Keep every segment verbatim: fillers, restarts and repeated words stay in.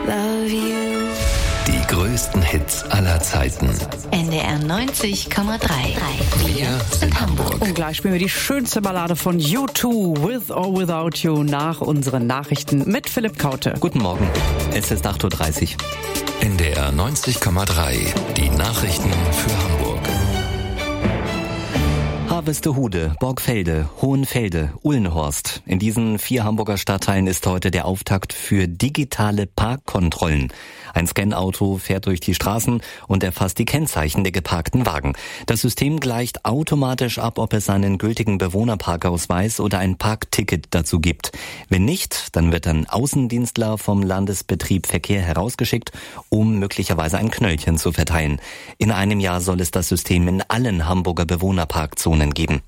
love you. Die größten Hits aller Zeiten. N D R neunzig Komma drei. Wir sind Hamburg. Und gleich spielen wir die schönste Ballade von U zwei, With or Without You, nach unseren Nachrichten mit Philipp Kaute. Guten Morgen, es ist acht Uhr dreißig. N D R neunzig Komma drei. Die Nachrichten für Hamburg. Harvestehude, Borgfelde, Hohenfelde, Ullenhorst. In diesen vier Hamburger Stadtteilen ist heute der Auftakt für digitale Parkkontrollen. Ein Scan-Auto fährt durch die Straßen und erfasst die Kennzeichen der geparkten Wagen. Das System gleicht automatisch ab, ob es einen gültigen Bewohnerparkausweis oder ein Parkticket dazu gibt. Wenn nicht, dann wird ein Außendienstler vom Landesbetrieb Verkehr herausgeschickt, um möglicherweise ein Knöllchen zu verteilen. In einem Jahr soll es das System in allen Hamburger Bewohnerparkzonen geben.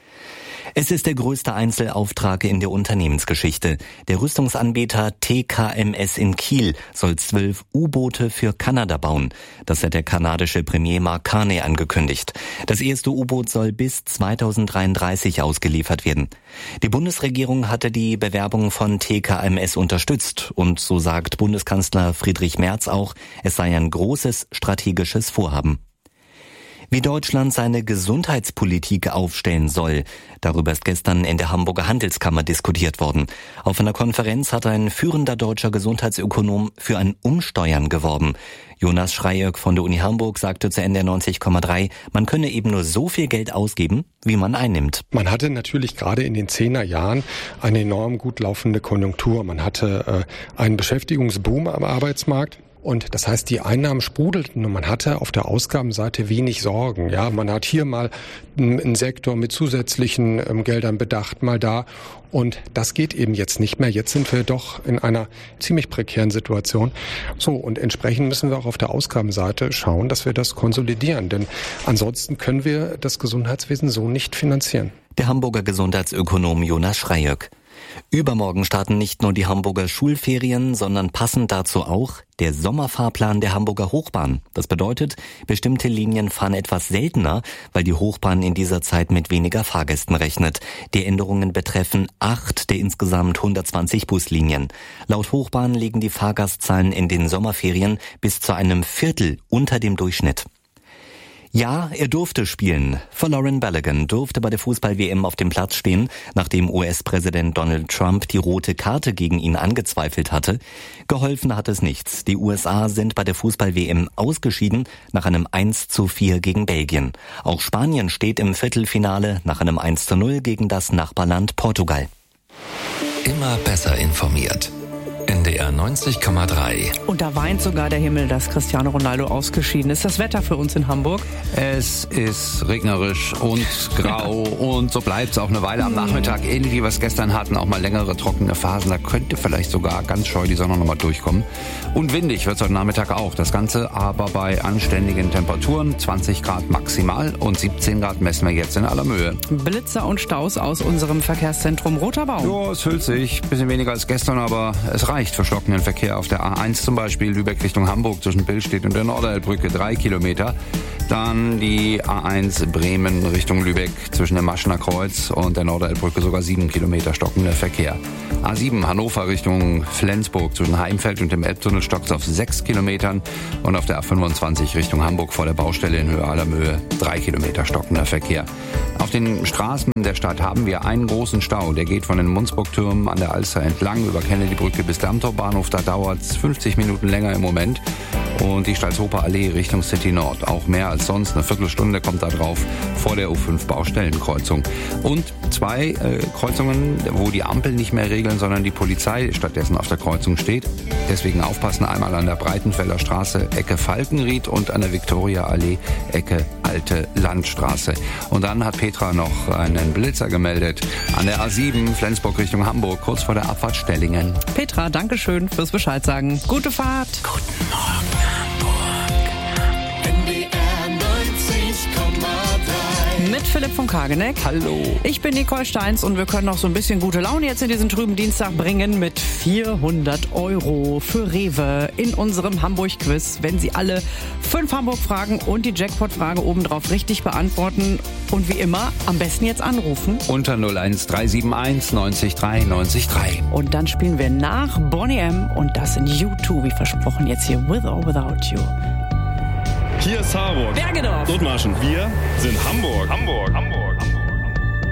Es ist der größte Einzelauftrag in der Unternehmensgeschichte. Der Rüstungsanbieter T K M S in Kiel soll zwölf U-Boote für Kanada bauen. Das hat der kanadische Premier Mark Carney angekündigt. Das erste U-Boot soll bis zweitausenddreiunddreißig ausgeliefert werden. Die Bundesregierung hatte die Bewerbung von T K M S unterstützt und so sagt Bundeskanzler Friedrich Merz auch, es sei ein großes strategisches Vorhaben. Wie Deutschland seine Gesundheitspolitik aufstellen soll, darüber ist gestern in der Hamburger Handelskammer diskutiert worden. Auf einer Konferenz hat ein führender deutscher Gesundheitsökonom für ein Umsteuern geworben. Jonas Schreiöck von der Uni Hamburg sagte zu N D R neunzig Komma drei, man könne eben nur so viel Geld ausgeben, wie man einnimmt. Man hatte natürlich gerade in den zehner Jahren eine enorm gut laufende Konjunktur. Man hatte äh, einen Beschäftigungsboom am Arbeitsmarkt. Und das heißt, die Einnahmen sprudelten und man hatte auf der Ausgabenseite wenig Sorgen. Ja, man hat hier mal einen Sektor mit zusätzlichen ähm, Geldern bedacht, mal da. Und das geht eben jetzt nicht mehr. Jetzt sind wir doch in einer ziemlich prekären Situation. So, und entsprechend müssen wir auch auf der Ausgabenseite schauen, dass wir das konsolidieren. Denn ansonsten können wir das Gesundheitswesen so nicht finanzieren. Der Hamburger Gesundheitsökonom Jonas Schreiöck. Übermorgen starten nicht nur die Hamburger Schulferien, sondern passend dazu auch der Sommerfahrplan der Hamburger Hochbahn. Das bedeutet, bestimmte Linien fahren etwas seltener, weil die Hochbahn in dieser Zeit mit weniger Fahrgästen rechnet. Die Änderungen betreffen acht der insgesamt hundertzwanzig Buslinien. Laut Hochbahn liegen die Fahrgastzahlen in den Sommerferien bis zu einem Viertel unter dem Durchschnitt. Ja, er durfte spielen. Folarin Balogun durfte bei der Fußball-W M auf dem Platz stehen, nachdem U S-Präsident Donald Trump die rote Karte gegen ihn angezweifelt hatte. Geholfen hat es nichts. Die U S A sind bei der Fußball-W M ausgeschieden nach einem eins zu vier gegen Belgien. Auch Spanien steht im Viertelfinale nach einem eins zu null gegen das Nachbarland Portugal. Immer besser informiert. N D R neunzig Komma drei. Und da weint sogar der Himmel, dass Cristiano Ronaldo ausgeschieden ist. Das Wetter für uns in Hamburg? Es ist regnerisch und grau und so bleibt es auch eine Weile am Nachmittag. Ähnlich wie wir es gestern hatten, auch mal längere trockene Phasen. Da könnte vielleicht sogar ganz scheu die Sonne nochmal durchkommen. Und windig wird es heute Nachmittag auch. Das Ganze aber bei anständigen Temperaturen. zwanzig Grad maximal und siebzehn Grad messen wir jetzt in aller Mühe. Blitzer und Staus aus unserem Verkehrszentrum Roter Baum. Ja, es füllt sich. Bisschen weniger als gestern, aber es reicht für stockenden Verkehr auf der A eins zum Beispiel, Lübeck Richtung Hamburg zwischen Billstedt und der Norderelbbrücke drei Kilometer. Dann die A eins Bremen Richtung Lübeck zwischen dem Maschener Kreuz und der Norderelbbrücke sogar sieben Kilometer stockender Verkehr. A sieben Hannover Richtung Flensburg zwischen Heimfeld und dem Elbtunnel stockt es auf sechs Kilometern und auf der A fünfundzwanzig Richtung Hamburg vor der Baustelle in Höhe aller Mühe drei Kilometer stockender Verkehr. Auf den Straßen der Stadt haben wir einen großen Stau, der geht von den Munzburg-Türmen an der Alster entlang über Kennedybrücke bis Dammtorbahnhof. Da dauert es fünfzig Minuten länger im Moment. Und die Stalzhofer Allee Richtung City Nord, auch mehr als sonst. Eine Viertelstunde kommt da drauf vor der U fünf Baustellenkreuzung. Und zwei äh, Kreuzungen, wo die Ampel nicht mehr regeln, sondern die Polizei stattdessen auf der Kreuzung steht. Deswegen aufpassen, einmal an der Breitenfelder Straße Ecke Falkenried und an der Viktoria Allee Ecke Alte Landstraße. Und dann hat Petra noch einen Blitzer gemeldet an der A sieben Flensburg Richtung Hamburg, kurz vor der Abfahrt Stellingen. Petra, danke schön fürs Bescheid sagen. Gute Fahrt. Guten Morgen, Hamburg. N D R neunzig Komma drei. mit Philipp von Kageneck. Hallo. Ich bin Nicole Steins und wir können noch so ein bisschen gute Laune jetzt in diesen trüben Dienstag bringen mit vierhundert Euro für Rewe in unserem Hamburg-Quiz. Wenn Sie alle fünf Hamburg-Fragen und die Jackpot-Frage obendrauf richtig beantworten und wie immer am besten jetzt anrufen. Unter null eins drei sieben eins neunzig drei neunzig drei. Und dann spielen wir nach Boney M. und das in U zwei, wie versprochen, jetzt hier With or Without You. Hier ist Harburg. Bergedorf. Dithmarschen. Wir sind Hamburg. Hamburg. Hamburg.